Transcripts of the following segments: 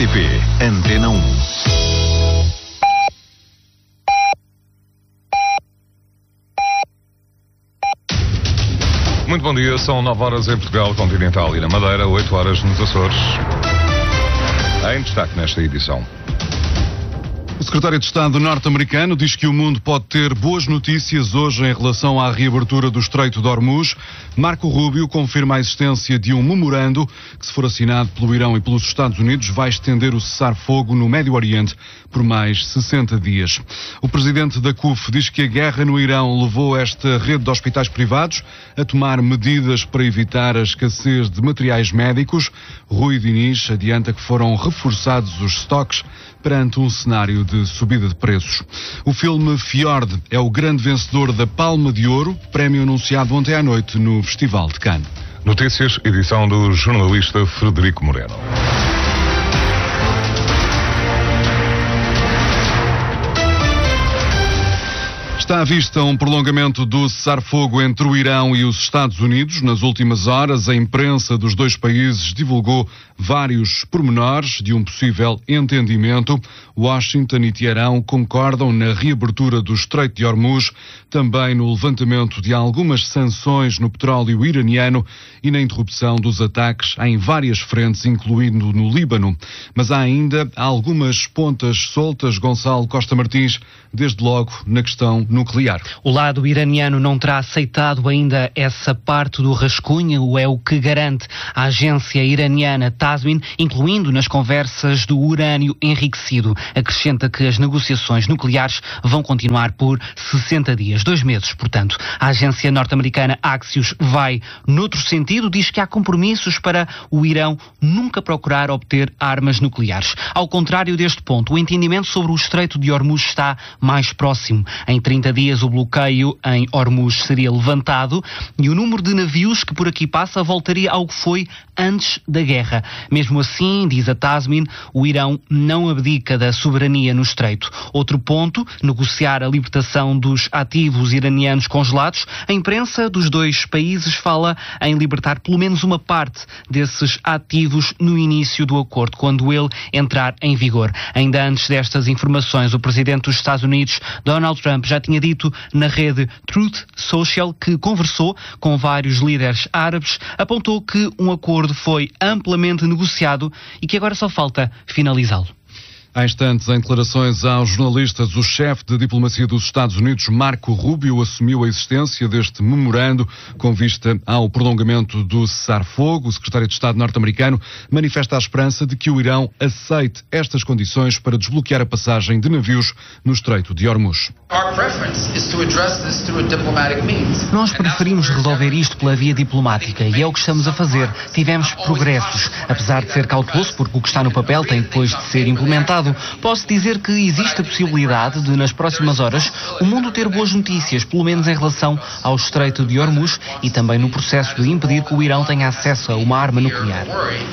RTP Antena 1. Muito bom dia, são 9 horas em Portugal Continental e na Madeira, 8 horas nos Açores. Em destaque nesta edição. O secretário de Estado norte-americano diz que o mundo pode ter boas notícias hoje em relação à reabertura do Estreito de Hormuz. Marco Rubio confirma a existência de um memorando que, se for assinado pelo Irão e pelos Estados Unidos, vai estender o cessar-fogo no Médio Oriente por mais 60 dias. O presidente da CUF diz que a guerra no Irão levou esta rede de hospitais privados a tomar medidas para evitar a escassez de materiais médicos. Rui Diniz adianta que foram reforçados os estoques perante um cenário de subida de preços. O filme Fjord é o grande vencedor da Palma de Ouro, prémio anunciado ontem à noite no Festival de Cannes. Notícias, edição do jornalista Frederico Moreno. Está à vista um prolongamento do cessar-fogo entre o Irão e os Estados Unidos. Nas últimas horas, a imprensa dos dois países divulgou vários pormenores de um possível entendimento. Washington e Teherão concordam na reabertura do Estreito de Hormuz, também no levantamento de algumas sanções no petróleo iraniano e na interrupção dos ataques em várias frentes, incluindo no Líbano. Mas há ainda algumas pontas soltas, Gonçalo Costa Martins, desde logo na questão nuclear. O lado iraniano não terá aceitado ainda essa parte do rascunho, é o que garante a agência iraniana Tasmin, incluindo nas conversas do urânio enriquecido. Acrescenta que as negociações nucleares vão continuar por 60 dias, 2 meses, portanto. A agência norte-americana Axios vai noutro sentido, diz que há compromissos para o Irão nunca procurar obter armas nucleares. Ao contrário deste ponto, o entendimento sobre o Estreito de Hormuz está mais próximo. Em 30 dias o bloqueio em Hormuz seria levantado e o número de navios que por aqui passa voltaria ao que foi antes da guerra. Mesmo assim, diz a Tasmin, o Irão não abdica da soberania no Estreito. Outro ponto, negociar a libertação dos ativos iranianos congelados. A imprensa dos dois países fala em libertar pelo menos uma parte desses ativos no início do acordo, quando ele entrar em vigor. Ainda antes destas informações, o presidente dos Estados Unidos, Donald Trump, já tinha dito na rede Truth Social que conversou com vários líderes árabes, apontou que um acordo foi amplamente negociado e que agora só falta finalizá-lo. Há instantes, em declarações aos jornalistas, o chefe de diplomacia dos Estados Unidos, Marco Rubio, assumiu a existência deste memorando com vista ao prolongamento do cessar-fogo. O secretário de Estado norte-americano manifesta a esperança de que o Irão aceite estas condições para desbloquear a passagem de navios no Estreito de Hormuz. Nós preferimos resolver isto pela via diplomática e é o que estamos a fazer. Tivemos progressos, apesar de ser cauteloso, porque o que está no papel tem depois de ser implementado. Posso dizer que existe a possibilidade de, nas próximas horas, o mundo ter boas notícias, pelo menos em relação ao Estreito de Hormuz e também no processo de impedir que o Irão tenha acesso a uma arma nuclear.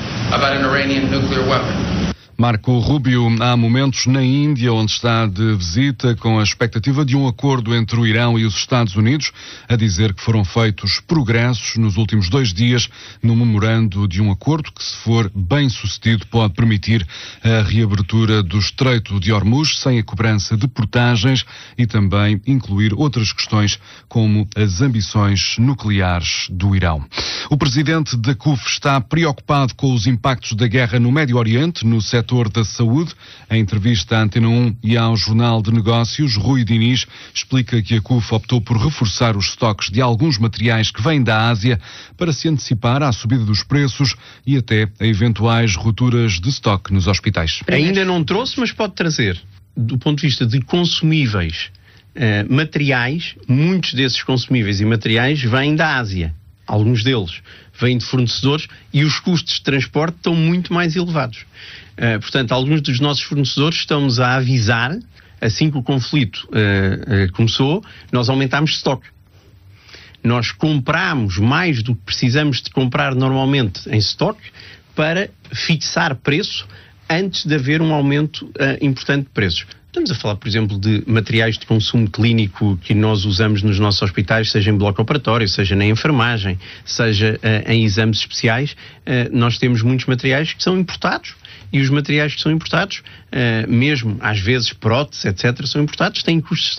Marco Rubio, há momentos na Índia, onde está de visita, com a expectativa de um acordo entre o Irão e os Estados Unidos, a dizer que foram feitos progressos nos últimos 2 dias no memorando de um acordo que, se for bem sucedido, pode permitir a reabertura do Estreito de Hormuz sem a cobrança de portagens e também incluir outras questões como as ambições nucleares do Irão. O presidente da CUF está preocupado com os impactos da guerra no Médio Oriente, no setor da saúde. Em entrevista à Antena 1 e ao Jornal de Negócios, Rui Diniz explica que a CUF optou por reforçar os estoques de alguns materiais que vêm da Ásia para se antecipar à subida dos preços e até a eventuais rupturas de estoque nos hospitais. Ainda não trouxe, mas pode trazer. Do ponto de vista de consumíveis, materiais, muitos desses consumíveis e materiais vêm da Ásia. Alguns deles vêm de fornecedores e os custos de transporte estão muito mais elevados. Portanto, alguns dos nossos fornecedores estão-nos a avisar, assim que o conflito começou, nós aumentámos estoque. Nós compramos mais do que precisamos de comprar normalmente em estoque para fixar preço antes de haver um aumento importante de preços. Estamos a falar, por exemplo, de materiais de consumo clínico que nós usamos nos nossos hospitais, seja em bloco operatório, seja na enfermagem, seja em exames especiais. Nós temos muitos materiais que são importados E os materiais que são importados, mesmo às vezes próteses, etc., são importados, têm custos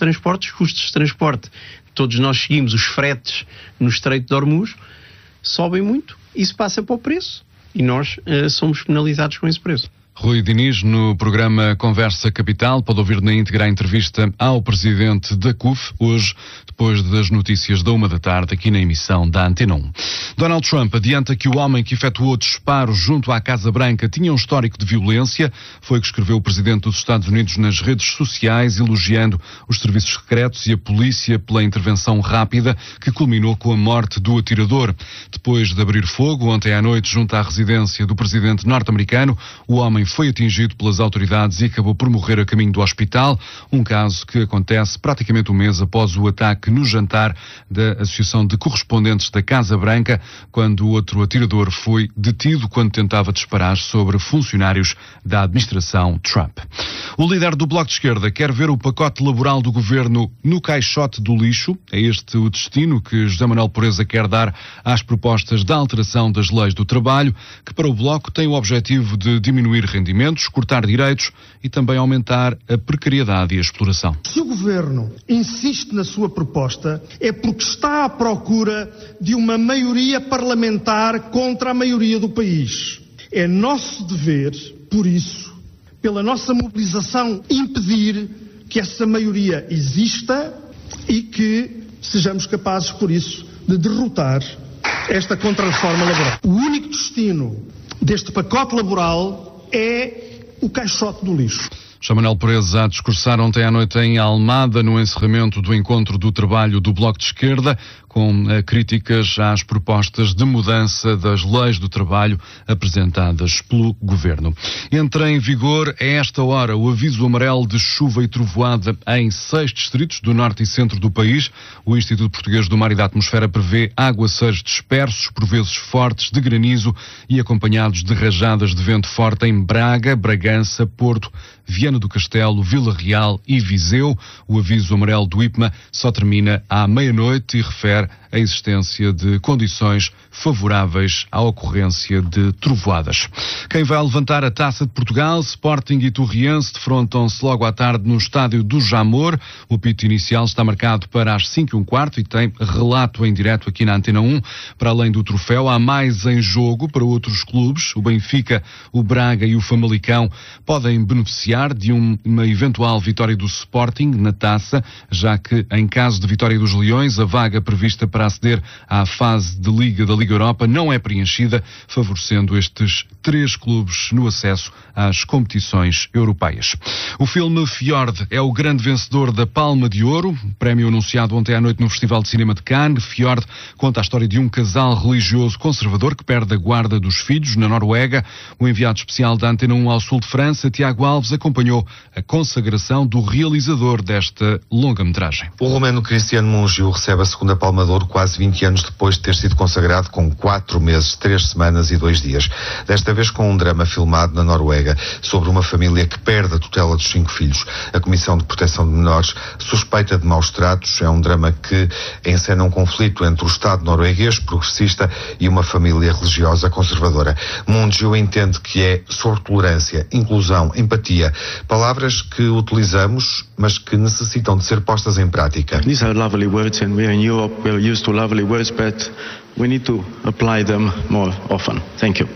de transporte. Todos nós seguimos os fretes no Estreito de Hormuz, sobem muito, isso passa para o preço e nós somos penalizados com esse preço. Rui Diniz, no programa Conversa Capital, pode ouvir na íntegra a entrevista ao presidente da CUF, hoje, depois das notícias da 13h, aqui na emissão da Antena 1. Donald Trump adianta que o homem que efetuou disparos junto à Casa Branca tinha um histórico de violência. Foi o que escreveu o presidente dos Estados Unidos nas redes sociais, elogiando os serviços secretos e a polícia pela intervenção rápida que culminou com a morte do atirador. Depois de abrir fogo ontem à noite junto à residência do presidente norte-americano, o homem foi atingido pelas autoridades e acabou por morrer a caminho do hospital, um caso que acontece praticamente um mês após o ataque no jantar da Associação de Correspondentes da Casa Branca, quando o outro atirador foi detido quando tentava disparar sobre funcionários da administração Trump. O líder do Bloco de Esquerda quer ver o pacote laboral do governo no caixote do lixo. É este o destino que José Manuel Pureza quer dar às propostas da alteração das leis do trabalho, que para o Bloco tem o objetivo de diminuir rendimentos, cortar direitos e também aumentar a precariedade e a exploração. Se o Governo insiste na sua proposta, é porque está à procura de uma maioria parlamentar contra a maioria do país. É nosso dever, por isso, pela nossa mobilização, impedir que essa maioria exista e que sejamos capazes, por isso, de derrotar esta contra-reforma laboral. O único destino deste pacote laboral é o caixote do lixo. José Manuel Pureza a discursar ontem à noite em Almada, no encerramento do encontro do trabalho do Bloco de Esquerda, com críticas às propostas de mudança das leis do trabalho apresentadas pelo Governo. Entra em vigor a esta hora o aviso amarelo de chuva e trovoada em 6 distritos do norte e centro do país. O Instituto Português do Mar e da Atmosfera prevê aguaceiros dispersos, por vezes fortes, de granizo e acompanhados de rajadas de vento forte em Braga, Bragança, Porto, Viana do Castelo, Vila Real e Viseu. O aviso amarelo do IPMA só termina à meia-noite e refere a existência de condições favoráveis à ocorrência de trovoadas. Quem vai levantar a Taça de Portugal, Sporting e Torriense, defrontam-se logo à tarde no estádio do Jamor. O apito inicial está marcado para as 5:15 e tem relato em direto aqui na Antena 1. Para além do troféu, há mais em jogo para outros clubes. O Benfica, o Braga e o Famalicão podem beneficiar de uma eventual vitória do Sporting na Taça, já que, em caso de vitória dos Leões, a vaga prevista para aceder à fase de Liga da Liga Europa não é preenchida, favorecendo estes 3 clubes no acesso às competições europeias. O filme Fjord é o grande vencedor da Palma de Ouro, prémio anunciado ontem à noite no Festival de Cinema de Cannes. Fjord conta a história de um casal religioso conservador que perde a guarda dos filhos na Noruega. O enviado especial da Antena 1 ao sul de França, Tiago Alves, acompanhou a consagração do realizador desta longa-metragem. O romeno Cristiano Mungiu recebe a segunda Palma de Ouro quase 20 anos depois de ter sido consagrado, com 4 meses, 3 semanas e 2 dias. Desta vez com um drama filmado na Noruega, sobre uma família que perde a tutela dos 5 filhos. A Comissão de Proteção de Menores suspeita de maus tratos. É um drama que encena um conflito entre o Estado norueguês progressista e uma família religiosa conservadora. Mungiu entende que é sobre tolerância, inclusão, empatia, palavras que utilizamos, mas que necessitam de ser postas em prática. These are lovely words and we are in Europe, we are used to lovely words, but we need to apply them more often. Thank you.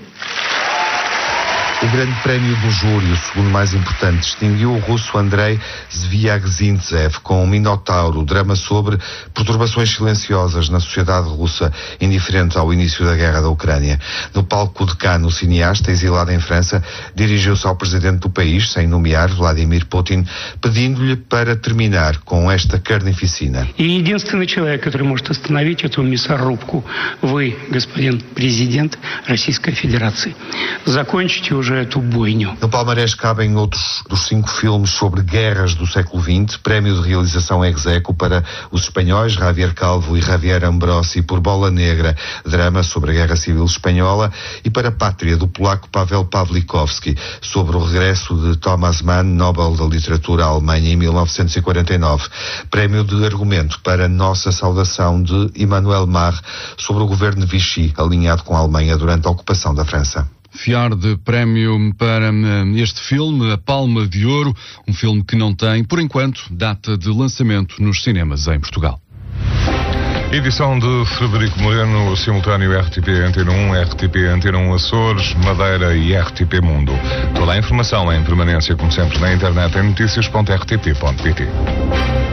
O grande prémio do júri, o segundo mais importante, distinguiu o russo Andrei Zviagzintsev com o Minotauro, drama sobre perturbações silenciosas na sociedade russa, indiferente ao início da guerra da Ucrânia. No palco de Cannes, o cineasta, exilado em França, dirigiu-se ao presidente do país, sem nomear, Vladimir Putin, pedindo-lhe para terminar com esta carnificina. E единственный человек, который может остановить эту мясорубку, вы, господин президент Российской Федерации. Закончите уже. No palmarés cabem outros dos 5 filmes sobre guerras do século XX, prémio de realização ex aequo para os espanhóis Javier Calvo e Javier Ambrosi por Bola Negra, drama sobre a Guerra Civil Espanhola, e para Pátria, do polaco Pavel Pawlikowski, sobre o regresso de Thomas Mann, Nobel da Literatura à Alemanha em 1949. Prémio de argumento para Nossa Saudação, de Emmanuel Mar, sobre o governo de Vichy, alinhado com a Alemanha durante a ocupação da França. Fiard, prémio para este filme, A Palma de Ouro, um filme que não tem, por enquanto, data de lançamento nos cinemas em Portugal. Edição de Frederico Moreno, simultâneo RTP Antena 1, RTP Antena 1 Açores, Madeira e RTP Mundo. Toda a informação em permanência, como sempre, na internet em notícias.rtp.pt.